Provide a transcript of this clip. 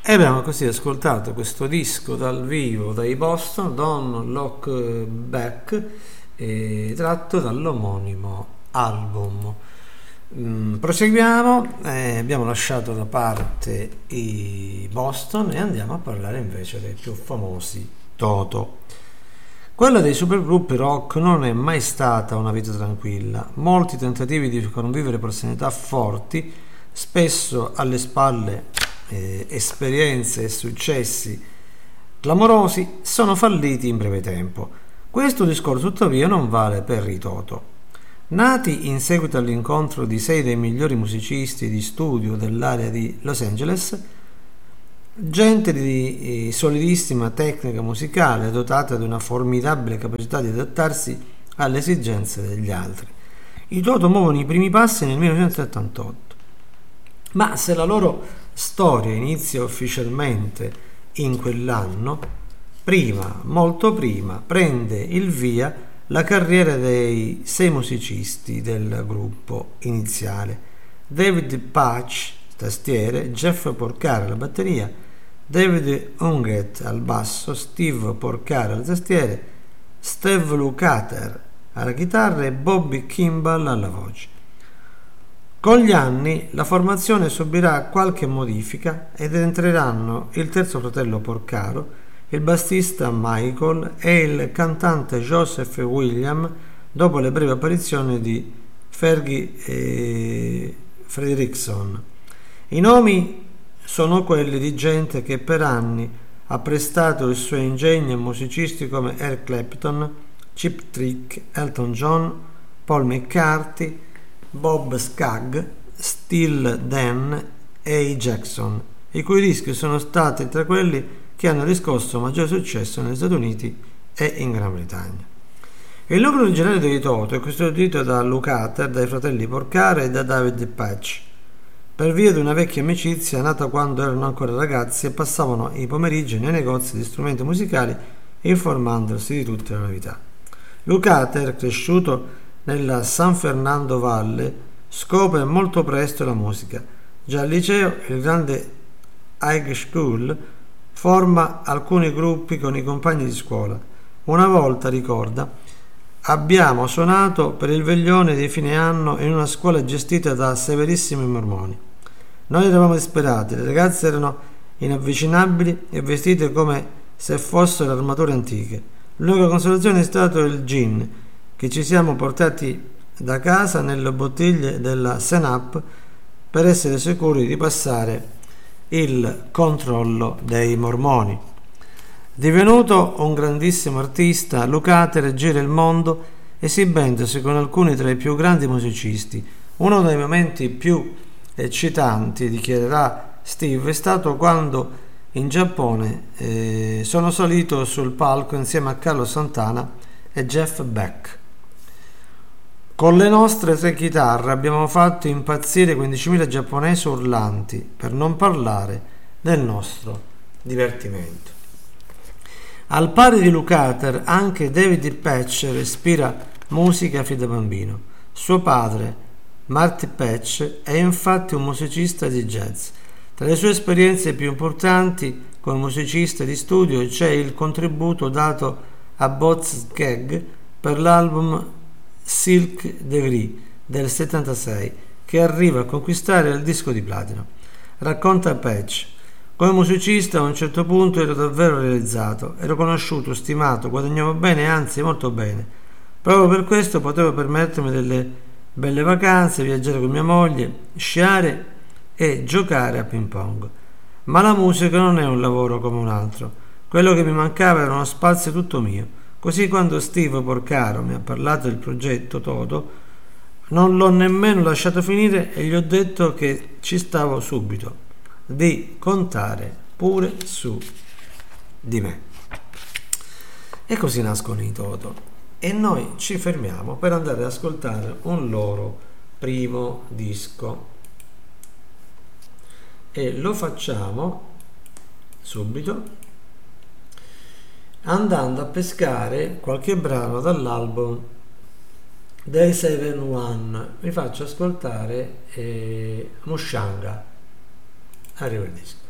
E abbiamo così ascoltato questo disco dal vivo dai Boston, Don't Look Back, tratto dall'omonimo album. Proseguiamo, abbiamo lasciato da parte i Boston e andiamo a parlare invece dei più famosi Toto. Quella dei supergruppi rock non è mai stata una vita tranquilla. Molti tentativi di convivere personalità forti, spesso alle spalle esperienze e successi clamorosi, sono falliti in breve tempo. Questo discorso tuttavia non vale per i Toto. Nati in seguito all'incontro di 6 dei migliori musicisti di studio dell'area di Los Angeles, gente di solidissima tecnica musicale dotata di una formidabile capacità di adattarsi alle esigenze degli altri, i Toto muovono i primi passi nel 1978. Ma se la loro storia inizia ufficialmente in quell'anno, prima, molto prima, prende il via la carriera dei 6 musicisti del gruppo iniziale: David Patch, tastiere, Jeff Porcaro alla batteria, David Unget al basso, Steve Porcaro alle tastiere, Steve Lukather alla chitarra e Bobby Kimball alla voce. Con gli anni la formazione subirà qualche modifica ed entreranno il terzo fratello Porcaro, il bassista Michael e il cantante Joseph William dopo le brevi apparizioni di Fergie Fredrickson. I nomi sono quelli di gente che per anni ha prestato il suo ingegno a musicisti come Eric Clapton, Cheap Trick, Elton John, Paul McCartney, Bob Scaggs, Steely Dan e Jackson, i cui dischi sono stati tra quelli che hanno riscosso maggiore successo negli Stati Uniti e in Gran Bretagna. Il nucleo originario dei Toto è costituito da Lukather, dai fratelli Porcaro e da David Patch, per via di una vecchia amicizia nata quando erano ancora ragazzi e passavano i pomeriggi nei negozi di strumenti musicali informandosi di tutte le novità. Lukather, cresciuto nella San Fernando Valley, scopre molto presto la musica. Già al liceo, il grande high school, forma alcuni gruppi con i compagni di scuola. Una volta, ricorda, abbiamo suonato per il veglione di fine anno in una scuola gestita da severissimi mormoni. Noi eravamo disperati, le ragazze erano inavvicinabili e vestite come se fossero armature antiche. L'unica consolazione è stato il gin che ci siamo portati da casa nelle bottiglie della Sen-Up per essere sicuri di passare il controllo dei mormoni. Divenuto un grandissimo artista, Lukather gira il mondo esibendosi con alcuni tra i più grandi musicisti. Uno dei momenti più eccitanti, dichiarerà Steve, è stato quando in Giappone sono salito sul palco insieme a Carlos Santana e Jeff Beck. Con le nostre 3 chitarre abbiamo fatto impazzire 15.000 giapponesi urlanti, per non parlare del nostro divertimento. Al pari di Lukather, anche David Patch respira musica fin da bambino. Suo padre, Marty Patch, è infatti un musicista di jazz. Tra le sue esperienze più importanti come musicista di studio c'è il contributo dato a Boz Scaggs per l'album Silk Degree del 76, che arriva a conquistare il disco di platino. Racconta Patch: come musicista a un certo punto ero davvero realizzato, ero conosciuto, stimato, guadagnavo bene, anzi molto bene. Proprio per questo potevo permettermi delle belle vacanze, viaggiare con mia moglie, sciare e giocare a ping pong. Ma la musica non è un lavoro come un altro. Quello che mi mancava era uno spazio tutto mio. Così quando Steve Porcaro mi ha parlato del progetto Toto, non l'ho nemmeno lasciato finire e gli ho detto che ci stavo subito, di contare pure su di me. E così nascono i Toto. E noi ci fermiamo per andare ad ascoltare un loro primo disco. E lo facciamo subito andando a pescare qualche brano dall'album dei 7-1. Vi faccio ascoltare Mushanga. Arrivederci.